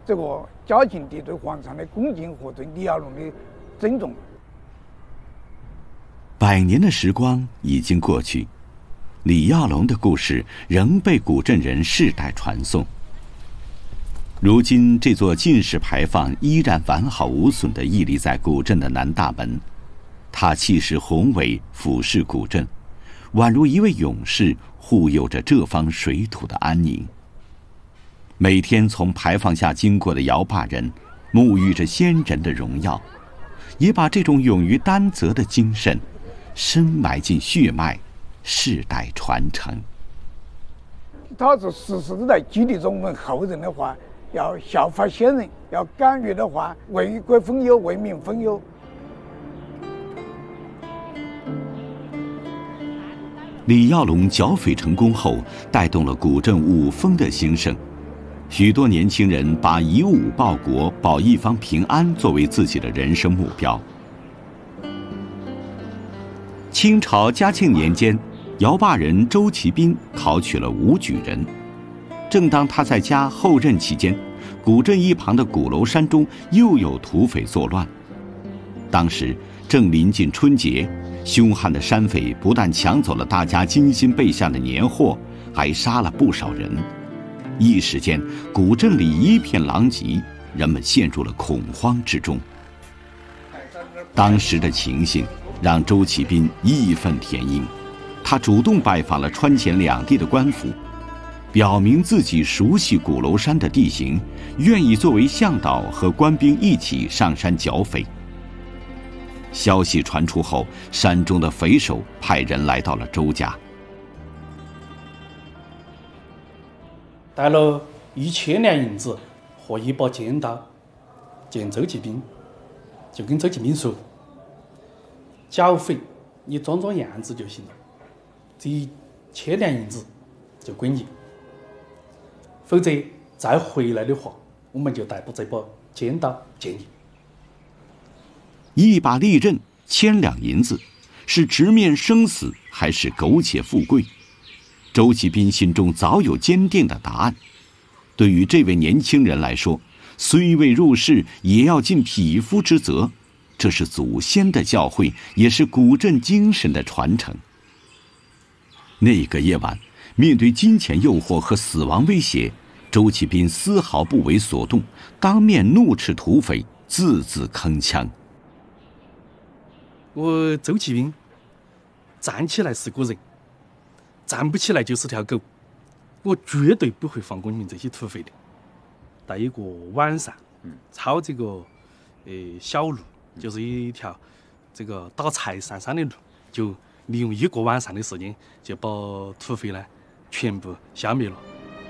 这个家庭的对皇上的恭敬和对李亚龙的尊重。 100年的时光已经过去，李亚龙的故事仍被古镇人世代传颂。如今，这座进士牌坊依然完好无损地屹立在古镇的南大门，它气势宏伟，俯视古镇，宛如一位勇士护佑着这方水土的安宁。每天从牌坊下经过的摇把人，沐浴着先人的荣耀，也把这种勇于担责的精神深埋进血脉，世代传承。 他是时时都在激励着我们后人的话，要效法先人，要敢于的话，为国分忧，为民分忧。 李耀龙剿匪成功后，带动了古镇武风的兴盛。许多年轻人把以武报国、保一方平安作为自己的人生目标。清朝嘉庆年间，摇把人周其斌考取了武举人。正当他在家后任期间，古镇一旁的鼓楼山中又有土匪作乱。当时正临近春节，凶悍的山匪不但抢走了大家精心备下的年货，还杀了不少人。一时间，古镇里一片狼藉，人们陷入了恐慌之中。当时的情形让周启斌义愤填膺，他主动拜访了川黔两地的官府，表明自己熟悉鼓楼山的地形，愿意作为向导和官兵一起上山剿匪。消息传出后，山中的匪首派人来到了周家， 带了1000两银子和一把尖刀见周启斌，就跟周启斌说：“剿匪你装装样子就行了，这1000两银子就归你，否则再回来的话，我们就带把这把尖刀见你。” 一把利刃，1000两银子，是直面生死还是苟且富贵？周启斌心中早有坚定的答案。对于这位年轻人来说，虽未入仕，也要尽匹夫之责，这是祖先的教诲，也是古镇精神的传承。那个夜晚，面对金钱诱惑和死亡威胁，周启斌丝毫不为所动，当面怒斥土匪，字字铿锵。 我周启斌站起来是个人，站不起来就是条狗，我绝对不会放过你们这些土匪的。到一个晚上，抄这个小路，就是一条这个打柴上山的路，就利用1个晚上的时间，就把土匪呢全部消灭了。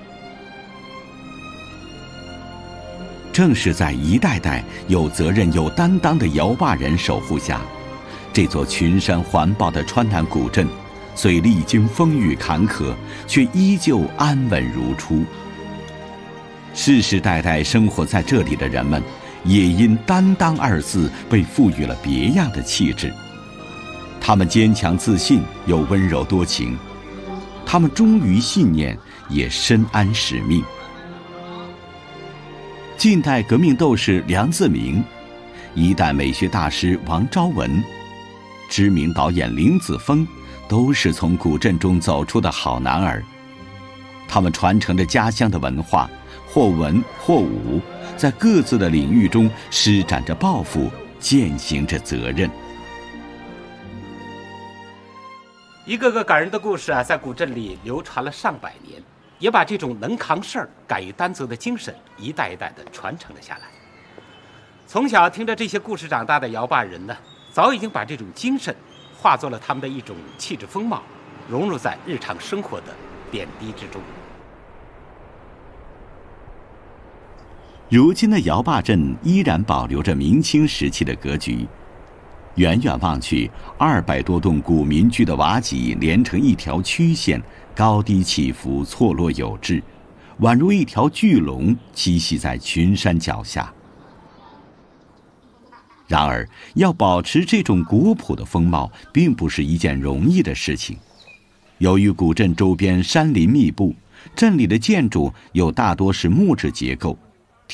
正是在一代代有责任有担当的摇把人守护下，这座群山环抱的川南古镇，虽历经风雨坎坷，却依旧安稳如初。世世代代生活在这里的人们，也因担当2字被赋予了别样的气质。他们坚强自信，又温柔多情；他们忠于信念，也深谙使命。近代革命斗士梁自明，一代美学大师王昭文，知名导演林子峰，都是从古镇中走出的好男儿。他们传承着家乡的文化，或文或武，在各自的领域中施展着抱负，践行着责任。 一个个感人的故事啊，在古镇里流传了上百年，也把这种能扛事儿、敢于担责的精神一代一代地传承了下来。从小听着这些故事长大的摇把人呢，早已经把这种精神化作了他们的一种气质风貌，融入在日常生活的点滴之中。 如今的摇把镇依然保留着明清时期的格局，远远望去，200多栋古民居的瓦脊连成一条曲线，高低起伏，错落有致，宛如一条巨龙栖息在群山脚下。然而，要保持这种古朴的风貌，并不是一件容易的事情。由于古镇周边山林密布，镇里的建筑又大多是木质结构，